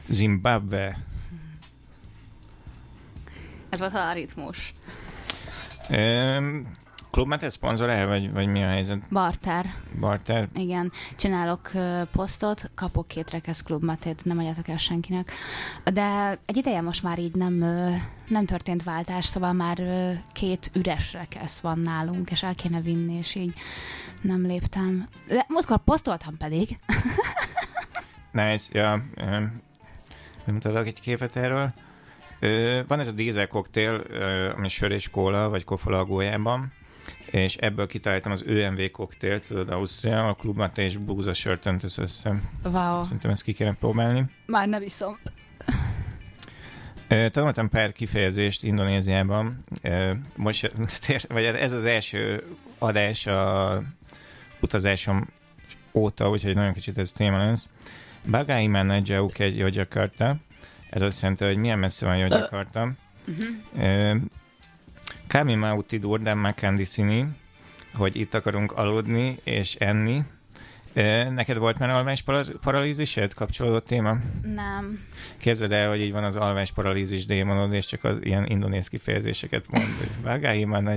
Zimbabwe. Ez volt a ritmus. Club Mate szponzor-e, vagy mi a helyzet? Barter. Igen. Csinálok posztot, kapok 2 rekesz Club Matét, nem adjátok el senkinek. De egy ideje most már így nem történt váltás, szóval már 2 üres rekesz van nálunk, és el kéne vinni, és így nem léptem. De múltkor posztoltam pedig. Nice, ja. Mutatok egy képet erről. Van ez a dízel koktél, ami sör és kóla, vagy kofola a gólyában, és ebből kitaláltam az ÖMV koktélt, tudod, Ausztria, a Club Mate és búza sört öntesz össze. Wow. Szerintem ezt ki kéne próbálni. Már ne viszom. Tanultam pár kifejezést Indonéziában. Most, vagy ez az első adás a utazásom óta, úgyhogy nagyon kicsit ez téma lesz. Bagai mana jauh ke Yogyakarta. Ez azt jelenti, hogy milyen messze van Yogyakarta. Kami mau tidur dan makan di sini, hogy itt akarunk aludni és enni. Neked volt már alvásparalízised? Kapcsolódott téma? Nem. Képzeld el, hogy így van az alvásparalízis démonod, és csak az ilyen indonéz kifejezéseket mond. Bagai mana